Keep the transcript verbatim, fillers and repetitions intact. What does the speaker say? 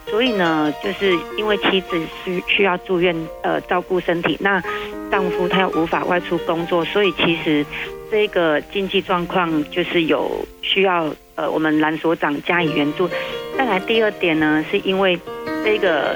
所以呢，就是因为妻子需需要住院呃照顾身体，那丈夫他又无法外出工作，所以其实这个经济状况就是有需要呃我们蓝所长加以援助。再来第二点呢，是因为这个